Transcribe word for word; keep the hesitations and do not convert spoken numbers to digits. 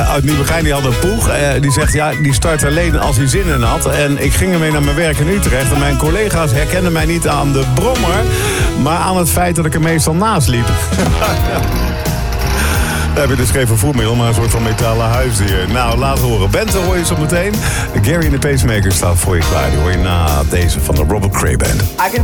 uit Nieuwegein, die had een poeg. Uh, die zegt, ja, die start alleen als hij zin in had. En ik ging ermee naar mijn werk in Utrecht. En mijn collega's herkenden mij niet aan de brommer, maar aan het feit dat ik er meestal naast liep. Daar heb je dus geen vervoermiddel, maar een soort van metalen huisdier. Nou, laat horen. Bente hoor je zo meteen. Gary en de Pacemaker staat voor je klaar. Die hoor je na deze van de Robert Cray Band.